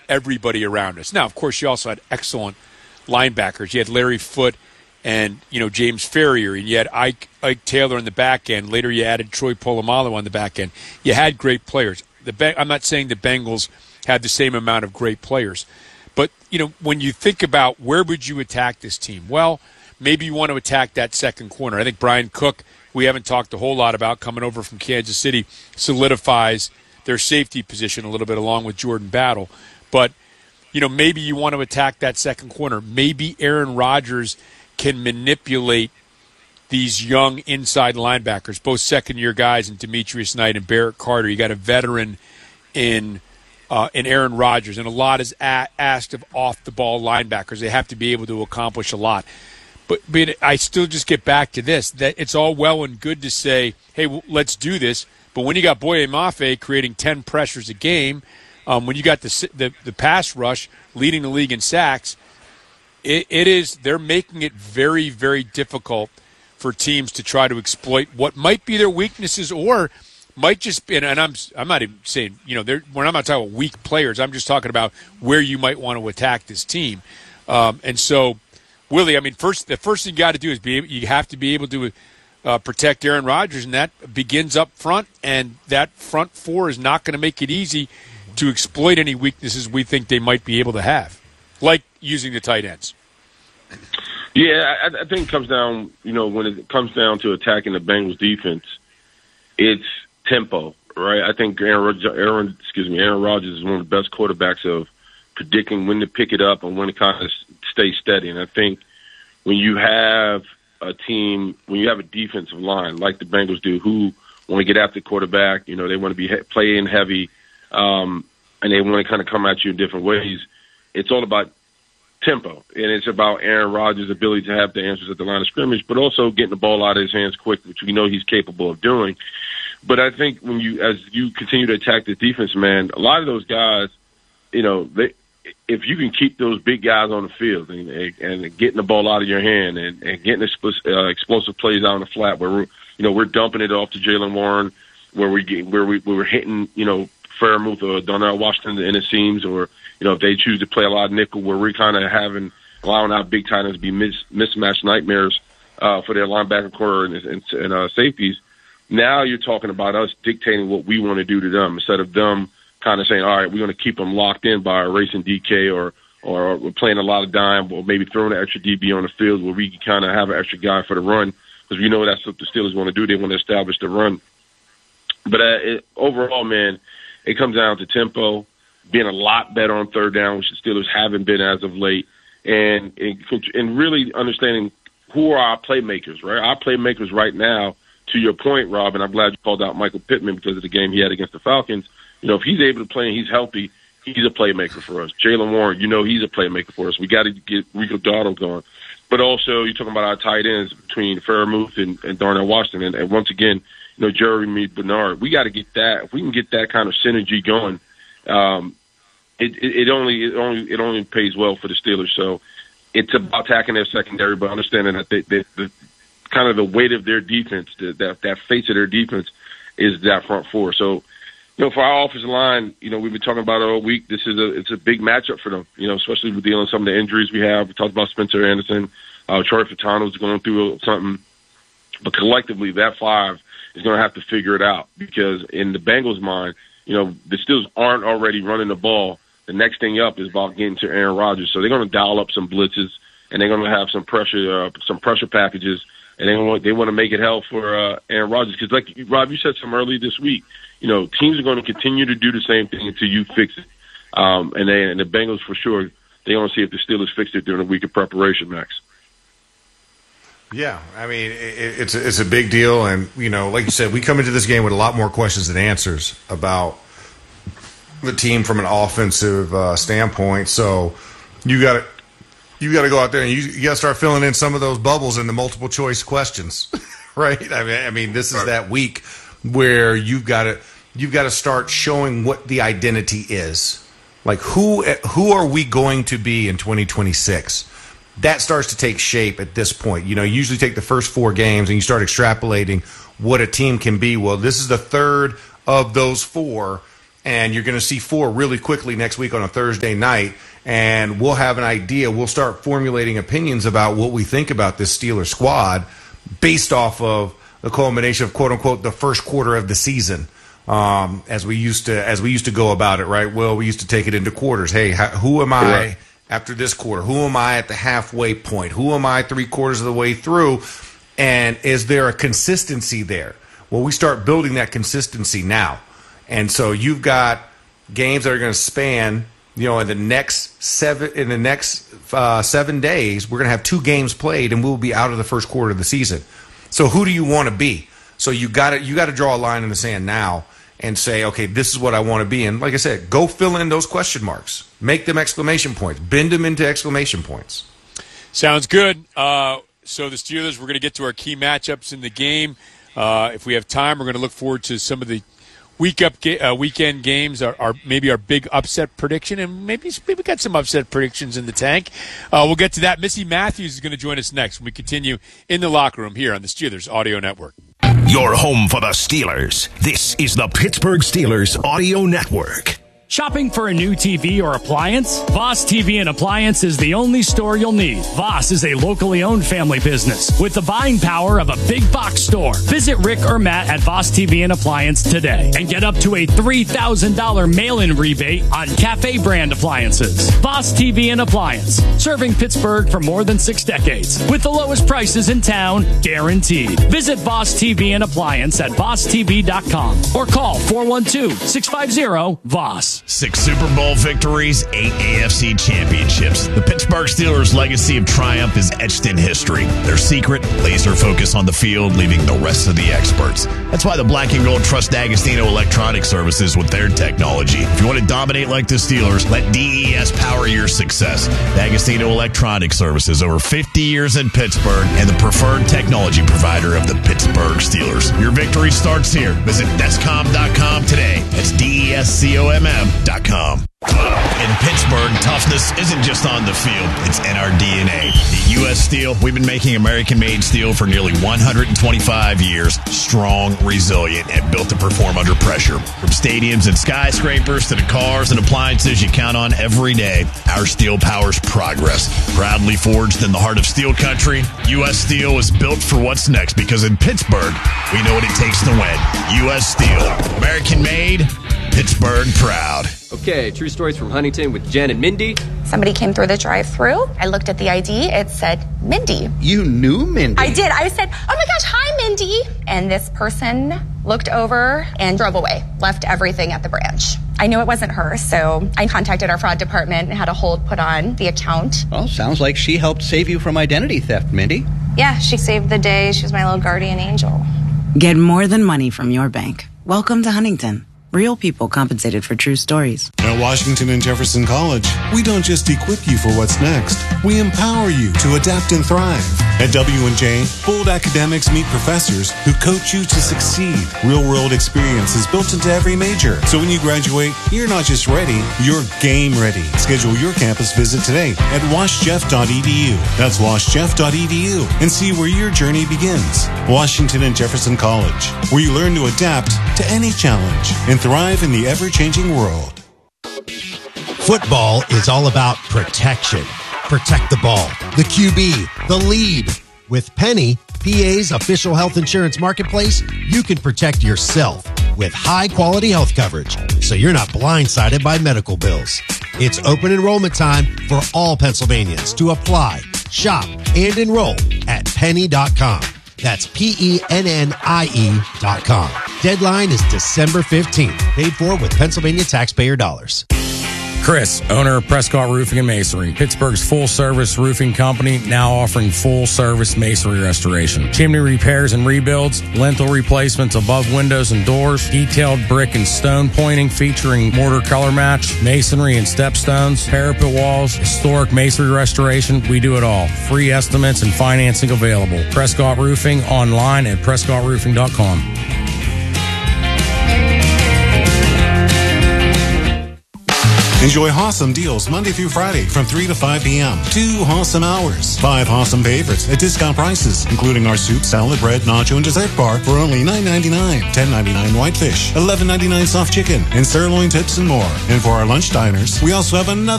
everybody around us. Now, of course, you also had excellent linebackers. You had Larry Foote and, James Ferrier, and you had Ike Taylor in the back end. Later you added Troy Polamalu on the back end. You had great players. I'm not saying the Bengals had the same amount of great players. But, when you think about where would you attack this team, well, maybe you want to attack that second corner. I think Brian Cook, we haven't talked a whole lot about, coming over from Kansas City, solidifies their safety position a little bit along with Jordan Battle. But, maybe you want to attack that second corner. Maybe Aaron Rodgers can manipulate these young inside linebackers, both second-year guys in Demetrius Knight and Barrett Carter. You got a veteran in Aaron Rodgers, and a lot is asked of off-the-ball linebackers. They have to be able to accomplish a lot. But I still just get back to this, that it's all well and good to say, hey, let's do this. But when you got Boye Mafe creating 10 pressures a game, when you got the pass rush leading the league in sacks, they're making it very, very difficult for teams to try to exploit what might be their weaknesses or might just be, and I'm not even saying, I'm not talking about weak players. I'm just talking about where you might want to attack this team. And so, Willie, the first thing you got to do is you have to be able to protect Aaron Rodgers, and that begins up front, and that front four is not going to make it easy to exploit any weaknesses we think they might be able to have, like using the tight ends. Yeah, I think it comes down, when it comes down to attacking the Bengals defense, it's tempo, right? I think Aaron Rodgers is one of the best quarterbacks of predicting when to pick it up and when to kind of stay steady. And I think when you have a team, when you have a defensive line like the Bengals do, who want to get after the quarterback, they want to be playing heavy, and they want to kind of come at you in different ways. It's all about tempo, and it's about Aaron Rodgers' ability to have the answers at the line of scrimmage, but also getting the ball out of his hands quick, which we know he's capable of doing. But I think as you continue to attack the defense, man, a lot of those guys, if you can keep those big guys on the field and getting the ball out of your hand and getting explosive plays out on the flat, where we're dumping it off to Jaylen Warren, where we're hitting Freiermuth or Darnell Washington in the seams, or if they choose to play a lot of nickel, where we're kind of allowing our big tight ends to be mismatched nightmares for their linebacker core and safeties. Now you're talking about us dictating what we want to do to them, instead of them kind of saying, all right, we're going to keep them locked in by erasing DK or we're playing a lot of dime, or maybe throwing an extra DB on the field where we can kind of have an extra guy for the run, because we know that's what the Steelers want to do. They want to establish the run. But overall, man, it comes down to tempo, being a lot better on third down, which the Steelers haven't been as of late, and really understanding who are our playmakers, right? Our playmakers right now, to your point, Rob, and I'm glad you called out Michael Pittman because of the game he had against the Falcons. If he's able to play and he's healthy, he's a playmaker for us. Jaylen Warren, he's a playmaker for us. We got to get Rico Dowdle going. But also, you're talking about our tight ends between Freiermuth and Darnell Washington. And once again, Jeremy Bernard. We got to get that. If we can get that kind of synergy going, it only pays well for the Steelers. So it's about attacking their secondary, but understanding that the kind of the weight of their defense, that face of their defense, is that front four. So, for our offensive line, we've been talking about it all week. It's a big matchup for them, especially with dealing with some of the injuries we have. We talked about Spencer Anderson. Troy Fatano's going through something. But collectively, that five is going to have to figure it out, because in the Bengals' mind, the Steelers aren't already running the ball. The next thing up is about getting to Aaron Rodgers. So they're going to dial up some blitzes, and they're going to have some pressure packages, and they want to make it hell for Aaron Rodgers. Because, like, Rob, you said something earlier this week, teams are going to continue to do the same thing until you fix it. And the Bengals, for sure, they want to see if the Steelers fixed it during the week of preparation, Max. Yeah, it's a big deal, and like you said, we come into this game with a lot more questions than answers about the team from an offensive standpoint. So you got to go out there and you got to start filling in some of those bubbles in the multiple choice questions, right? This is that week where you've got to start showing what the identity is. Like who are we going to be in 2026? That starts to take shape at this point. You usually take the first 4 games and you start extrapolating what a team can be. Well, this is the third of those 4, and you're going to see 4 really quickly next week on a Thursday night, and we'll have an idea. We'll start formulating opinions about what we think about this Steelers squad based off of the culmination of, quote unquote, the first quarter of the season. As we used to go about it, right? Well, we used to take it into quarters. Hey, who am I after this quarter? Who am I at the halfway point? Who am I 3/4 of the way through? And is there a consistency there? Well, we start building that consistency now. And so you've got games that are going to span, in the next 7 days, we're going to have 2 games played, and we'll be out of the first quarter of the season. So who do you want to be? So you got to draw a line in the sand now and say, okay, this is what I want to be. And like I said, go fill in those question marks. Make them exclamation points. Bend them into exclamation points. Sounds good. So the Steelers, we're going to get to our key matchups in the game. If we have time, we're going to look forward to some of the weekend games, maybe our big upset prediction, and maybe we got some upset predictions in the tank. We'll get to that. Missy Matthews is going to join us next when we continue in the locker room here on the Steelers Audio Network. Your home for the Steelers. This is the Pittsburgh Steelers Audio Network. Shopping for a new TV or appliance? Voss TV and Appliance is the only store you'll need. Voss is a locally owned family business with the buying power of a big box store. Visit Rick or Matt at Voss TV and Appliance today and get up to a $3,000 mail-in rebate on Cafe brand appliances. Voss TV and Appliance, serving Pittsburgh for more than 6 decades with the lowest prices in town, guaranteed. Visit Voss TV and Appliance at VossTV.com or call 412-650-VOSS. 6 Super Bowl victories, 8 AFC championships. The Pittsburgh Steelers' legacy of triumph is etched in history. Their secret, laser focus on the field, leaving the rest of the experts. That's why the Black and Gold trust D'Agostino Electronic Services with their technology. If you want to dominate like the Steelers, let DES power your success. D'Agostino Electronic Services, over 50 years in Pittsburgh, and the preferred technology provider of the Pittsburgh Steelers. Your victory starts here. Visit Descom.com today. That's DESCOMM.com. In Pittsburgh, toughness isn't just on the field, it's in our DNA. At U.S. Steel, we've been making American-made steel for nearly 125 years, strong, resilient, and built to perform under pressure. From stadiums and skyscrapers to the cars and appliances you count on every day, our steel powers progress. Proudly forged in the heart of steel country, U.S. Steel is built for what's next, because in Pittsburgh, we know what it takes to win. U.S. Steel, American-made, Pittsburgh proud. Okay, true stories from Huntington with Jen and Mindy. Somebody came through the drive-thru. I looked at the ID. It said Mindy. You knew Mindy? I did. I said, oh my gosh, hi, Mindy. And this person looked over and drove away, left everything at the branch. I knew it wasn't her, so I contacted our fraud department and had a hold put on the account. Well, sounds like she helped save you from identity theft, Mindy. Yeah, she saved the day. She was my little guardian angel. Get more than money from your bank. Welcome to Huntington. Real people compensated for true stories. At Washington and Jefferson College, we don't just equip you for what's next. We empower you to adapt and thrive. At W&J, bold academics meet professors who coach you to succeed. Real-world experience is built into every major. So when you graduate, you're not just ready, you're game ready. Schedule your campus visit today at washjeff.edu. That's washjeff.edu, and see where your journey begins. Washington and Jefferson College, where you learn to adapt to any challenge and thrive in the ever-changing world. Football is all about protection. Protect the ball, the QB, the lead. With Penny, PA's official health insurance marketplace, you can protect yourself with high-quality health coverage, so you're not blindsided by medical bills. It's open enrollment time for all Pennsylvanians to apply, shop, and enroll at penny.com. That's PENNIE.com. Deadline is December 15th. Paid for with Pennsylvania taxpayer dollars. Chris, owner of Prescott Roofing and Masonry, Pittsburgh's full-service roofing company, now offering full-service masonry restoration, chimney repairs and rebuilds, lintel replacements above windows and doors, detailed brick and stone pointing featuring mortar color match, masonry and stepstones, parapet walls, historic masonry restoration. We do it all. Free estimates and financing available. Prescott Roofing online at prescottroofing.com. Enjoy awesome deals Monday through Friday from 3 to 5 p.m. 2 awesome hours. 5 awesome favorites at discount prices, including our soup, salad, bread, nacho, and dessert bar for only $9.99. $10.99 whitefish, $11.99 soft chicken, and sirloin tips and more. And for our lunch diners, we also have another